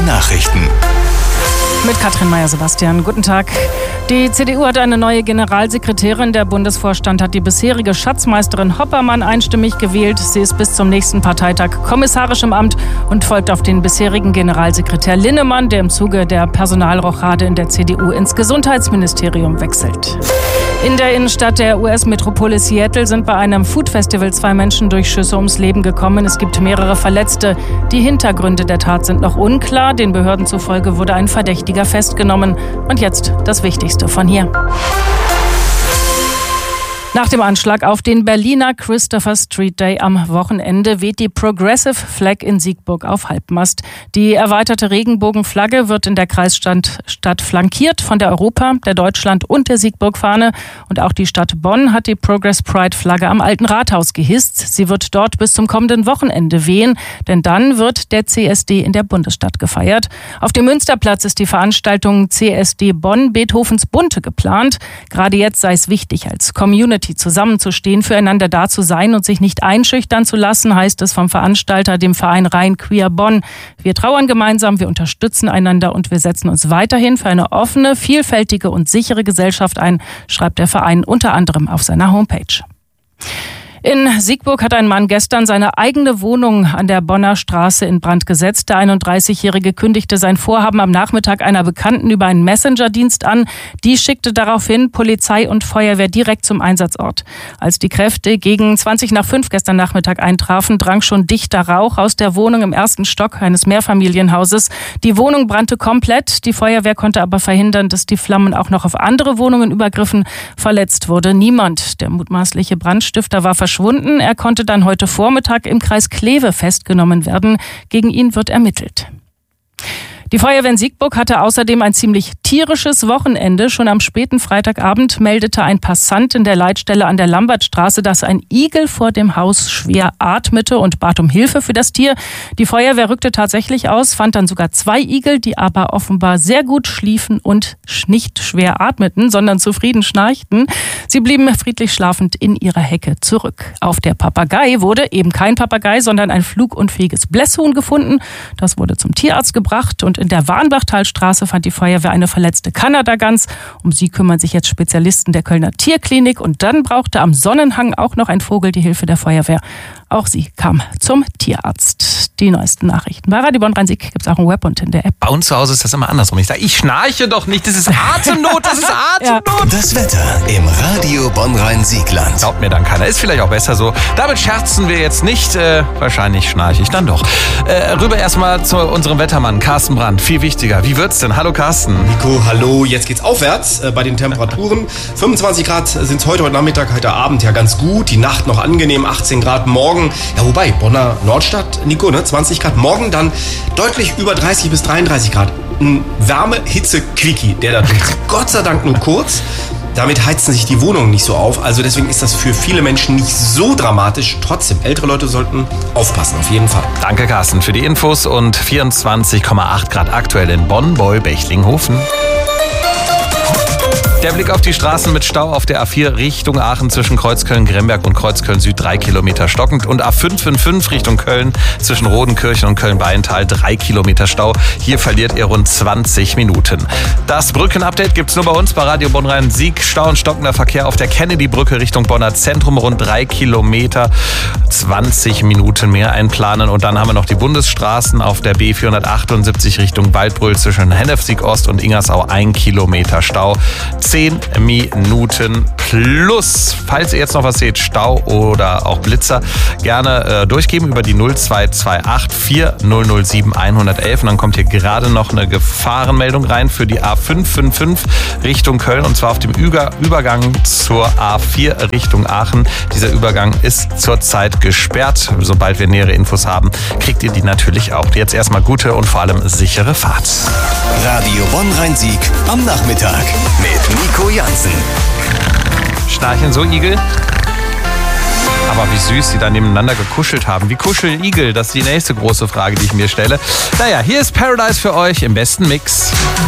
Nachrichten. Mit Katrin Meyer-Sebastian. Guten Tag. Die CDU hat eine neue Generalsekretärin. Der Bundesvorstand hat die bisherige Schatzmeisterin Hoppermann einstimmig gewählt. Sie ist bis zum nächsten Parteitag kommissarisch im Amt und folgt auf den bisherigen Generalsekretär Linnemann, der im Zuge der Personalrochade in der CDU ins Gesundheitsministerium wechselt. In der Innenstadt der US-Metropole Seattle sind bei einem Food-Festival 2 Menschen durch Schüsse ums Leben gekommen. Es gibt mehrere Verletzte. Die Hintergründe der Tat sind noch unklar. Den Behörden zufolge wurde ein Verdächtiger festgenommen. Und jetzt das Wichtigste von hier. Nach dem Anschlag auf den Berliner Christopher Street Day am Wochenende weht die Progressive Flag in Siegburg auf Halbmast. Die erweiterte Regenbogenflagge wird in der Kreisstadt flankiert von der Europa-, der Deutschland- und der Siegburg-Fahne. Und auch die Stadt Bonn hat die Progress Pride-Flagge am Alten Rathaus gehisst. Sie wird dort bis zum kommenden Wochenende wehen, denn dann wird der CSD in der Bundesstadt gefeiert. Auf dem Münsterplatz ist die Veranstaltung CSD Bonn Beethovens Bunte geplant. Gerade jetzt sei es wichtig, als Community zusammenzustehen, füreinander da zu sein und sich nicht einschüchtern zu lassen, heißt es vom Veranstalter, dem Verein Rhein Queer Bonn. Wir trauern gemeinsam, wir unterstützen einander und wir setzen uns weiterhin für eine offene, vielfältige und sichere Gesellschaft ein, schreibt der Verein unter anderem auf seiner Homepage. In Siegburg hat ein Mann gestern seine eigene Wohnung an der Bonner Straße in Brand gesetzt. Der 31-Jährige kündigte sein Vorhaben am Nachmittag einer Bekannten über einen Messenger-Dienst an. Die schickte daraufhin Polizei und Feuerwehr direkt zum Einsatzort. Als die Kräfte gegen 5:20 gestern Nachmittag eintrafen, drang schon dichter Rauch aus der Wohnung im ersten Stock eines Mehrfamilienhauses. Die Wohnung brannte komplett. Die Feuerwehr konnte aber verhindern, dass die Flammen auch noch auf andere Wohnungen übergriffen. Verletzt wurde niemand. Der mutmaßliche Brandstifter war verschwunden. Er konnte dann heute Vormittag im Kreis Kleve festgenommen werden. Gegen ihn wird ermittelt. Die Feuerwehr in Siegburg hatte außerdem ein ziemlich tierisches Wochenende. Schon am späten Freitagabend meldete ein Passant in der Leitstelle an der Lambertstraße, dass ein Igel vor dem Haus schwer atmete und bat um Hilfe für das Tier. Die Feuerwehr rückte tatsächlich aus, fand dann sogar 2 Igel, die aber offenbar sehr gut schliefen und nicht schwer atmeten, sondern zufrieden schnarchten. Sie blieben friedlich schlafend in ihrer Hecke zurück. Auf der Papagei wurde eben kein Papagei, sondern ein flugunfähiges Blässhuhn gefunden. Das wurde zum Tierarzt gebracht und in der Warnbachtalstraße fand die Feuerwehr eine verletzte Kanadagans. Um sie kümmern sich jetzt Spezialisten der Kölner Tierklinik. Und dann brauchte am Sonnenhang auch noch ein Vogel die Hilfe der Feuerwehr. Auch sie kam zum Tierarzt. Die neuesten Nachrichten bei Radio Bonn Rhein-Sieg gibt es auch im Web und in der App. Bei uns zu Hause ist das immer andersrum. Ich sage, ich schnarche doch nicht. Das ist Atemnot, das ist Atemnot. Ja. Das Wetter im Radio Bonn Rhein-Siegland. Glaubt mir dann keiner. Ist vielleicht auch besser so. Damit scherzen wir jetzt nicht. Wahrscheinlich schnarche ich dann doch. Rüber erstmal zu unserem Wettermann, Carsten Brandt. Viel wichtiger. Wie wird's denn? Hallo Carsten. Nico, hallo. Jetzt geht's aufwärts bei den Temperaturen. 25 Grad sind es heute Nachmittag, heute Abend ja ganz gut. Die Nacht noch angenehm, 18 Grad morgen. Ja, wobei, Bonner Nordstadt, Nico, ne, 20 Grad. Morgen dann deutlich über 30 bis 33 Grad. Ein Wärme-Hitze-Quickie, der da tut. Gott sei Dank nur kurz. Damit heizen sich die Wohnungen nicht so auf. Also deswegen ist das für viele Menschen nicht so dramatisch. Trotzdem, ältere Leute sollten aufpassen, auf jeden Fall. Danke, Carsten, für die Infos. Und 24,8 Grad aktuell in Bonn, Beul, Bechlinghofen. Der Blick auf die Straßen mit Stau auf der A4 Richtung Aachen zwischen Kreuzköln-Gremberg und Kreuzköln-Süd 3 Kilometer stockend und A555 Richtung Köln zwischen Rodenkirchen und Köln-Beintal 3 Kilometer Stau. Hier verliert ihr rund 20 Minuten. Das Brückenupdate gibt's nur bei uns bei Radio Bonn Rhein-Sieg. Stau und stockender Verkehr auf der Kennedy-Brücke Richtung Bonner Zentrum rund 3 Kilometer, 20 Minuten mehr einplanen. Und dann haben wir noch die Bundesstraßen auf der B478 Richtung Waldbröl zwischen Hennef-Sieg Ost und Ingersau 1 Kilometer Stau. 10 Minuten plus. Falls ihr jetzt noch was seht, Stau oder auch Blitzer, gerne durchgeben über die 0228 4007 111. Und dann kommt hier gerade noch eine Gefahrenmeldung rein für die A555 Richtung Köln. Und zwar auf dem Übergang zur A4 Richtung Aachen. Dieser Übergang ist zurzeit gesperrt. Sobald wir nähere Infos haben, kriegt ihr die natürlich auch. Jetzt erstmal gute und vor allem sichere Fahrt. Radio Bonn Rhein-Sieg am Nachmittag mit Nico Jansen. Schnarchen so, Igel? Aber wie süß sie da nebeneinander gekuschelt haben. Wie kuscheln Igel? Das ist die nächste große Frage, die ich mir stelle. Naja, hier ist Paradise für euch im besten Mix.